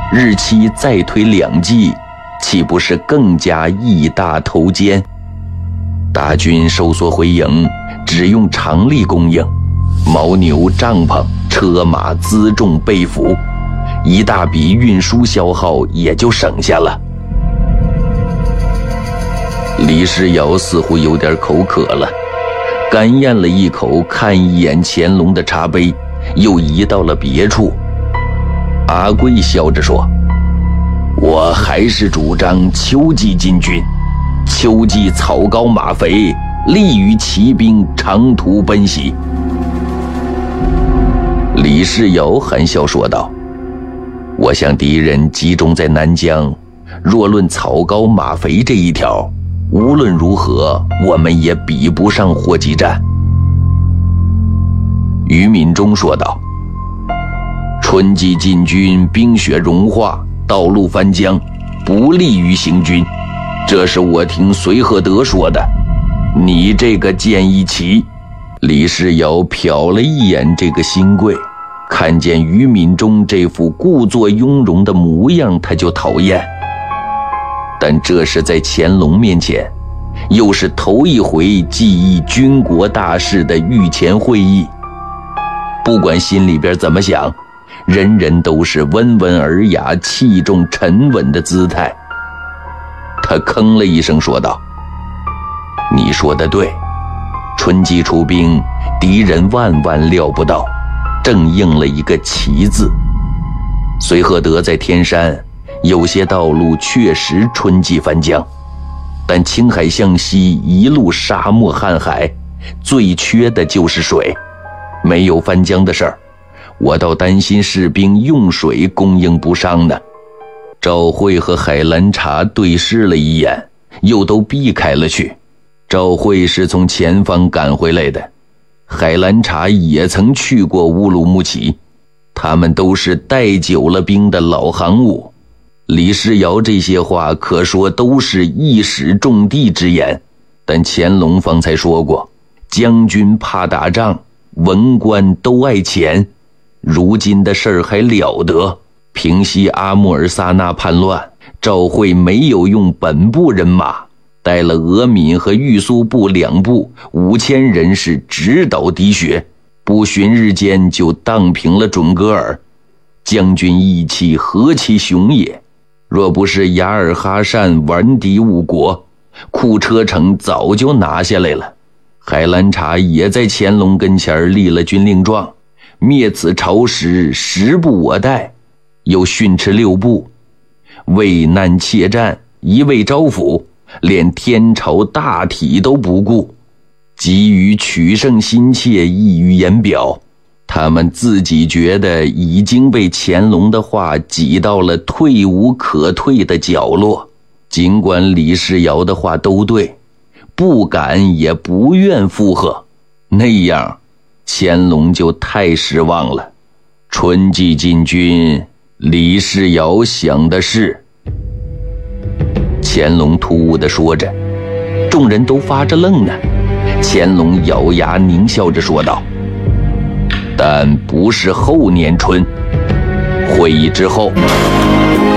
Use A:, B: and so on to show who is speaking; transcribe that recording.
A: 日期再推2季，岂不是更加义大头尖？大军收缩回营，只用常例供应，牦牛、帐篷、车马、辎重、被服，一大笔运输消耗也就省下了。李世尧似乎有点口渴了，干咽了一口，看一眼乾隆的茶杯，又移到了别处。阿贵笑着说：“我还是主张秋季进军，秋季草高马肥，利于骑兵长途奔袭。”李世尧含笑说道：“我想敌人集中在南疆，若论草高马肥这一条，无论如何我们也比不上霍集战。”于敏中说道：“春季进军，冰雪融化，道路翻江，不利于行军，这是我听随和德说的。你这个建议旗。”李世尧瞟了一眼这个新贵，看见于敏中这副故作雍容的模样，他就讨厌。但这是在乾隆面前，又是头一回记忆军国大事的御前会议，不管心里边怎么想，人人都是温文尔雅、气重沉稳的姿态。他吭了一声说道：“你说的对，春季出兵，敌人万万料不到，正应了一个奇字。随和德在天山，有些道路确实春季翻江，但青海向西一路沙漠瀚海，最缺的就是水，没有翻江的事儿，我倒担心士兵用水供应不上呢。”赵慧和海兰察对视了一眼，又都避开了去。赵慧是从前方赶回来的，海兰察也曾去过乌鲁木齐，他们都是带久了兵的老行伍。李世尧这些话可说都是一时中地之言，但乾隆方才说过，将军怕打仗，文官都爱钱，如今的事儿还了得。平息阿穆尔萨那叛乱，赵慧没有用本部人马，带了俄闽和豫苏部2部5000人是直捣滴血，不旬日间就荡平了准噶尔。将军义气何其雄也！若不是雅尔哈善顽敌误国，库车城早就拿下来了。海兰察也在乾隆跟前立了军令状，灭此朝时，时不我待，又训斥6部，畏难怯战，一味招抚，连天朝大体都不顾，急于取胜心切，溢于言表。他们自己觉得已经被乾隆的话挤到了退无可退的角落，尽管李世尧的话都对，不敢也不愿附和，那样乾隆就太失望了。春季进军，李世尧想的是。乾隆突兀地说着，众人都发着愣呢。乾隆咬牙狞笑着说道：“但不是后年春，会议之后，